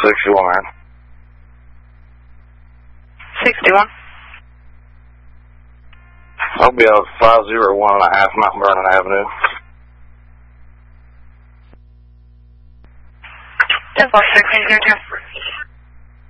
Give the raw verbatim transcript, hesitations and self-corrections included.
sixty-one. sixty-one. I'll be out five zero one and a half Mount Vernon Avenue. ten four six zero two.